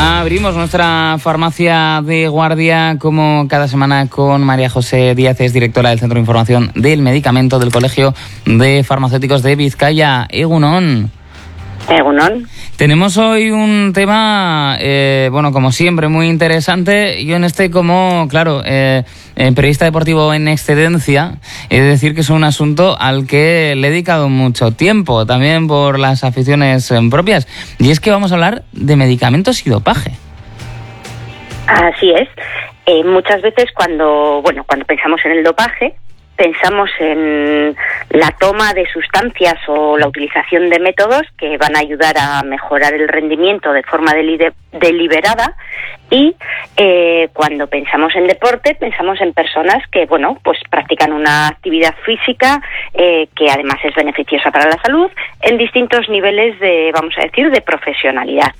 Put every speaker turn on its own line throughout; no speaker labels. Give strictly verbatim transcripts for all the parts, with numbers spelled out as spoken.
Abrimos nuestra farmacia de guardia como cada semana con María José Díaz, es directora del Centro de Información del Medicamento del Colegio de Farmacéuticos de Vizcaya. Egunon.
Egunon.
Tenemos hoy un tema, eh, bueno, como siempre, muy interesante. Yo en este, como, claro, eh, eh, periodista deportivo en excedencia, he de decir que es un asunto al que le he dedicado mucho tiempo, también por las aficiones eh, propias. Y es que vamos a hablar de medicamentos y dopaje.
Así es. Eh, muchas veces cuando, bueno, cuando pensamos en el dopaje, pensamos en la toma de sustancias o la utilización de métodos que van a ayudar a mejorar el rendimiento de forma deli- deliberada y eh, cuando pensamos en deporte pensamos en personas que, bueno, pues practican una actividad física eh, que además es beneficiosa para la salud en distintos niveles de, vamos a decir, de profesionalidad.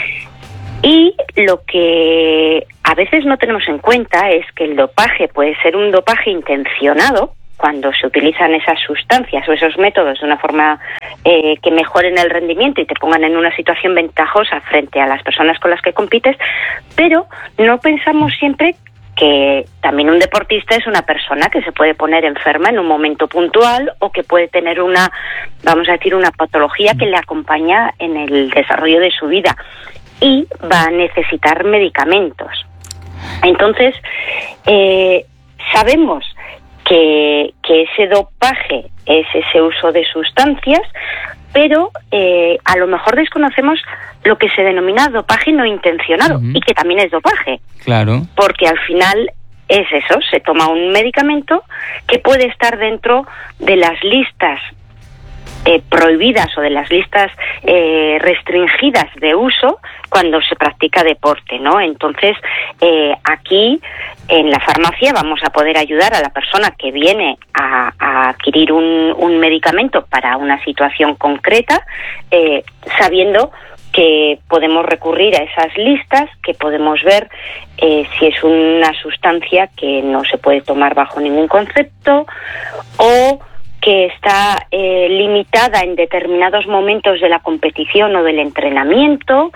Y lo que a veces no tenemos en cuenta es que el dopaje puede ser un dopaje intencionado cuando se utilizan esas sustancias o esos métodos de una forma eh, que mejoren el rendimiento y te pongan en una situación ventajosa frente a las personas con las que compites, pero no pensamos siempre que también un deportista es una persona que se puede poner enferma en un momento puntual o que puede tener una, vamos a decir, una patología que le acompaña en el desarrollo de su vida y va a necesitar medicamentos. Entonces, eh, sabemos que, que ese dopaje es ese uso de sustancias, pero eh, a lo mejor desconocemos lo que se denomina dopaje no intencionado, uh-huh. y que también es dopaje.
Claro.
Porque al final es eso, se toma un medicamento que puede estar dentro de las listas Eh, prohibidas o de las listas eh, restringidas de uso cuando se practica deporte, ¿no? Entonces, eh, aquí en la farmacia vamos a poder ayudar a la persona que viene a, a adquirir un, un medicamento para una situación concreta, eh, sabiendo que podemos recurrir a esas listas, que podemos ver eh, si es una sustancia que no se puede tomar bajo ningún concepto o que está eh, limitada en determinados momentos de la competición o del entrenamiento,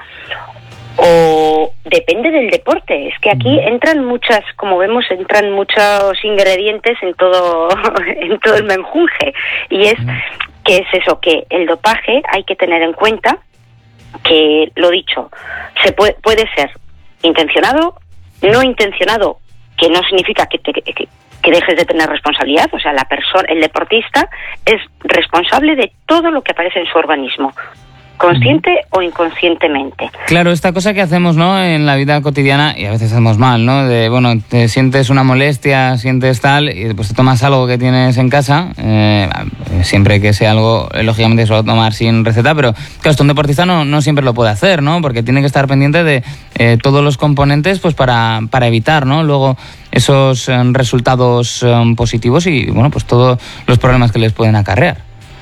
o depende del deporte. Es que aquí entran muchas, como vemos, entran muchos ingredientes en todo, en todo el menjunje. Y es que es eso, que el dopaje hay que tener en cuenta que, lo dicho, se puede, puede ser intencionado, no intencionado, que no significa que te... Que, que dejes de tener responsabilidad, o sea, la persona, el deportista es responsable de todo lo que aparece en su organismo, consciente uh-huh. o inconscientemente.
Claro, esta cosa que hacemos, ¿no?, en la vida cotidiana, y a veces hacemos mal, ¿no?, de, bueno, te sientes una molestia, sientes tal, y después te tomas algo que tienes en casa, eh, siempre que sea algo, lógicamente se va a tomar sin receta, pero claro, esto un deportista no, no siempre lo puede hacer, ¿no?, porque tiene que estar pendiente de eh, todos los componentes, pues para, para evitar, ¿no?, luego esos eh, resultados eh, positivos y, bueno, pues todos los problemas que les pueden acarrear.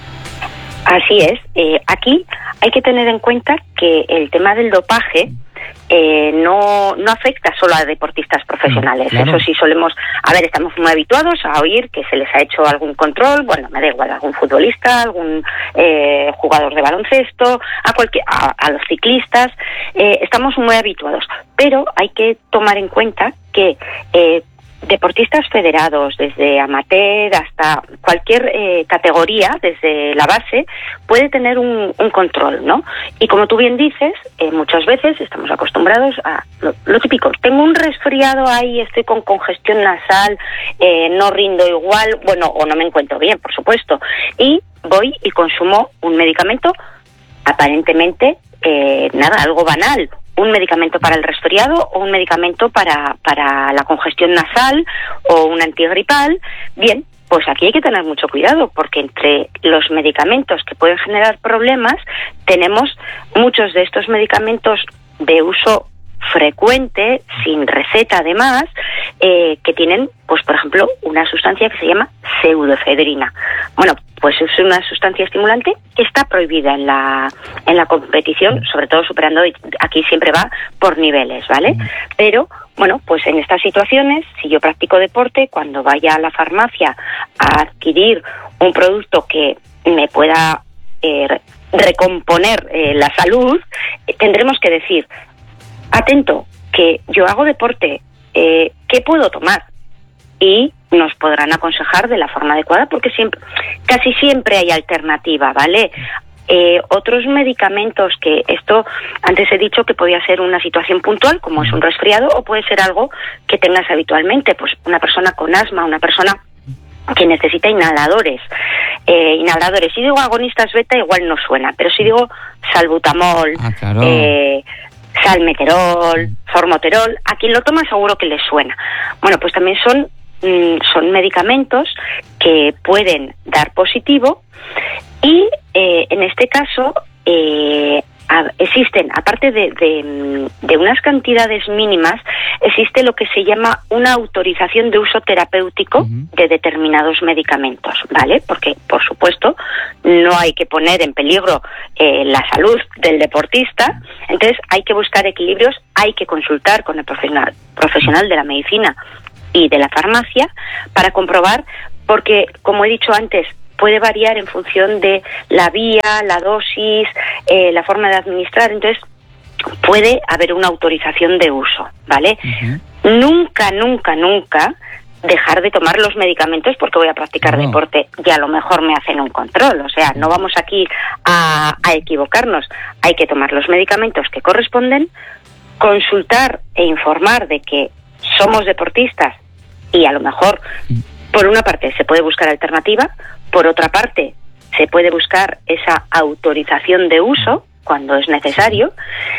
Así es. Eh, aquí hay que tener en cuenta que el tema del dopaje eh, no, no afecta solo a deportistas profesionales. Claro. Eso sí solemos... A ver, estamos muy habituados a oír que se les ha hecho algún control, bueno, me da igual, algún futbolista, algún eh, jugador de baloncesto, a, cualquier, a, a los ciclistas, eh, estamos muy habituados. Pero hay que tomar en cuenta que... Eh, deportistas federados, desde amateur hasta cualquier eh, categoría, desde la base, puede tener un, un control, ¿no? Y como tú bien dices, eh, muchas veces estamos acostumbrados a lo, lo típico. Tengo un resfriado ahí, estoy con congestión nasal, eh, no rindo igual, bueno, o no me encuentro bien, por supuesto, y voy y consumo un medicamento aparentemente, eh, nada, algo banal, un medicamento para el resfriado o un medicamento para, para la congestión nasal o un antigripal. Bien, pues aquí hay que tener mucho cuidado porque entre los medicamentos que pueden generar problemas tenemos muchos de estos medicamentos de uso frecuente, sin receta además, eh, que tienen, pues por ejemplo, una sustancia que se llama pseudoefedrina. Bueno, pues es una sustancia estimulante que está prohibida en la en la competición, sobre todo superando, aquí siempre va por niveles, ¿vale? Pero, bueno, pues en estas situaciones, si yo practico deporte, cuando vaya a la farmacia a adquirir un producto que me pueda eh, recomponer eh, la salud, eh, tendremos que decir, atento, que yo hago deporte, eh, ¿qué puedo tomar? Y nos podrán aconsejar de la forma adecuada, porque siempre, casi siempre hay alternativa, ¿vale? Eh, otros medicamentos, que esto antes he dicho que podía ser una situación puntual, como es un resfriado, o puede ser algo que tengas habitualmente, pues una persona con asma, una persona que necesita inhaladores. Eh, inhaladores, si digo agonistas beta igual no suena, pero si digo salbutamol,
ah, claro.
eh, salmeterol, formoterol, a quien lo toma seguro que le suena. Bueno, pues también son son medicamentos que pueden dar positivo y eh, en este caso eh, a, existen, aparte de, de, de unas cantidades mínimas, existe lo que se llama una autorización de uso terapéutico uh-huh. de determinados medicamentos, ¿vale? Porque, por supuesto, no hay que poner en peligro eh, la salud del deportista, entonces hay que buscar equilibrios, hay que consultar con el profesional, profesional de la medicina y de la farmacia para comprobar, porque, como he dicho antes, puede variar en función de la vía, la dosis, eh, la forma de administrar, entonces puede haber una autorización de uso, ¿vale? Uh-huh. Nunca, nunca, nunca dejar de tomar los medicamentos porque voy a practicar no. deporte y a lo mejor me hacen un control, o sea, no vamos aquí a, a equivocarnos, hay que tomar los medicamentos que corresponden, consultar e informar de que somos deportistas y a lo mejor, por una parte, se puede buscar alternativa, por otra parte, se puede buscar esa autorización de uso cuando es necesario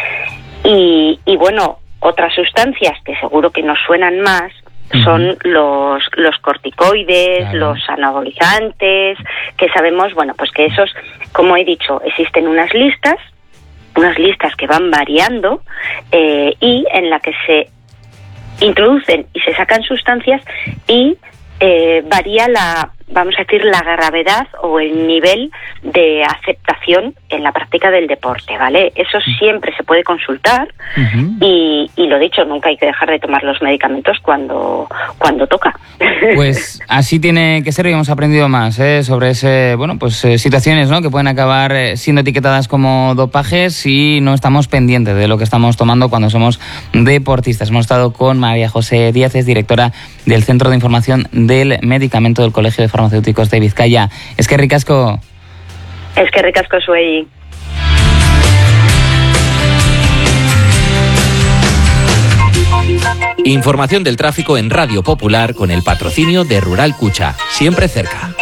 y, y bueno, otras sustancias que seguro que nos suenan más son los, los corticoides, claro. los anabolizantes, que sabemos, bueno, pues que esos, como he dicho, existen unas listas, unas listas que van variando eh, y en la que se introducen y se sacan sustancias y eh, varía la, vamos a decir, la gravedad o el nivel de aceptación en la práctica del deporte, ¿vale? Eso siempre se puede consultar uh-huh. y, y lo dicho, nunca hay que dejar de tomar los medicamentos cuando, cuando toca.
Pues así tiene que ser y hemos aprendido más ¿eh? sobre ese, bueno, pues eh, situaciones, ¿no? que pueden acabar eh, siendo etiquetadas como dopajes si no estamos pendientes de lo que estamos tomando cuando somos deportistas. Hemos estado con María José Díaz, es directora del Centro de Información del Medicamento del Colegio de Farmacéuticos de Vizcaya. Es que ricasco.
Es que ricasco zuei.
Información del tráfico en Radio Popular con el patrocinio de Rural Cucha, siempre cerca.